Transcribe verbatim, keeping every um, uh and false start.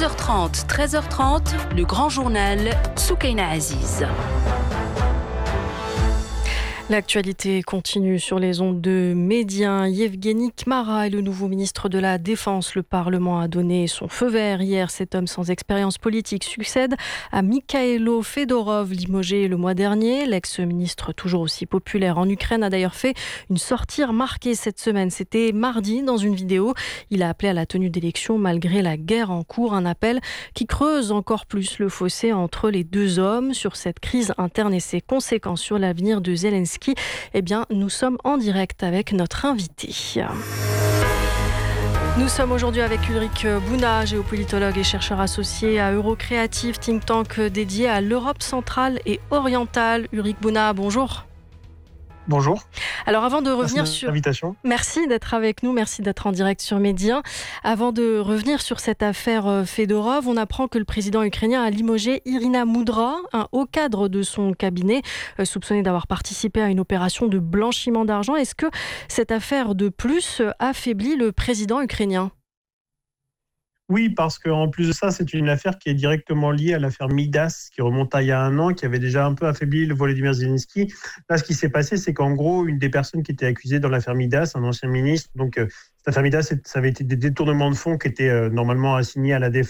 douze heures trente, treize heures trente, le grand journal Soukaina Aziz. L'actualité continue sur les ondes de Médien. Yevgeny Kmara est le nouveau ministre de la Défense. Le Parlement a donné son feu vert hier. Cet homme sans expérience politique succède à Mikhailo Fedorov, limogé le mois dernier. L'ex-ministre, toujours aussi populaire en Ukraine, a d'ailleurs fait une sortie remarquée cette semaine. C'était mardi dans une vidéo. Il a appelé à la tenue d'élections malgré la guerre en cours. Un appel qui creuse encore plus le fossé entre les deux hommes. Sur cette crise interne et ses conséquences sur l'avenir de Zelensky, Eh bien, nous sommes en direct avec notre invité. Nous sommes aujourd'hui avec Ulrich Bouna, géopolitologue et chercheur associé à Eurocreative, think tank dédié à l'Europe centrale et orientale. Ulrich Bouna, bonjour. Bonjour. Alors avant de revenir merci sur l'invitation. Merci d'être avec nous, merci d'être en direct sur Médien. Avant de revenir sur cette affaire Fedorov, on apprend que le président ukrainien a limogé Irina Moudra, un haut cadre de son cabinet, soupçonné d'avoir participé à une opération de blanchiment d'argent. Est-ce que cette affaire de plus affaiblit le président ukrainien ? Oui, parce qu'en plus de ça, c'est une affaire qui est directement liée à l'affaire Midas, qui remonte à il y a un an, qui avait déjà un peu affaibli le Volodymyr Zelensky. Là, ce qui s'est passé, c'est qu'en gros, une des personnes qui était accusée dans l'affaire Midas, un ancien ministre, donc euh, cette affaire Midas, ça avait été des détournements de fonds qui étaient euh, normalement assignés à la défense